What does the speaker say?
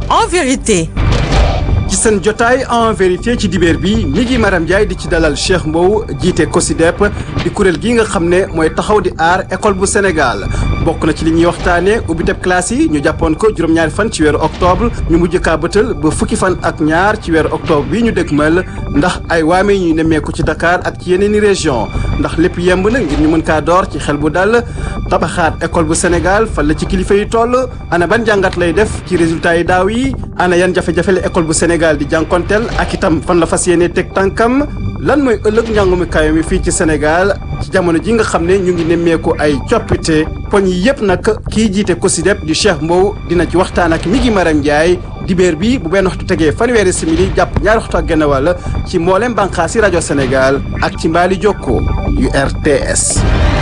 en vérité. ci seen jotaay en vérité ci dibeer bi mi ngi Maram Ndiaye di ci dalal Cheikh Mbow jiite COSYDEP di kuréel gi nga xam ne mooy taxaw di aar école bu Sénégal bokk na ci li ñuy waxtaanee ubbiteb classe yi ñu jàppoon ko juróom-ñaari fan ci weeru octobre ñu mujj kaa bëtal ba fukki fan ak ñaar ci weeru octobre bi ñu dëgmal ndax ay waame ñuy nemmeeku ci Dakar ak ci yeneen i région ndax lépp yemb na ngir ñu mën kaa door ci xel bu dal tabaxaat école bu Sénégal fan la ci kilifa yi toll ana ban jàngat lay def ci résultat yi daaw yi ana yan jafe-jafe la école bu Sénégal di jànkonteel ak itam fan la fas yéene teg tànkam lan mooy ëllëg njàngumi kayo mi fii ci Sénégal ci jamono ji nga xam ne ñu ngi nemmeeku ay coppite poñ yi yëpp nag kii jiite COSYDEP di Cheikh Mbow dina ci waxtaan ak mi ngi Maram Ndiaye dibéer bi bu benn waxtu tegee fanweeri simili jàpp ñaari waxtu ak genn wàll ci mboolem bànqaasi rajo Sénégal ak ci mbaali jokko yu RTS.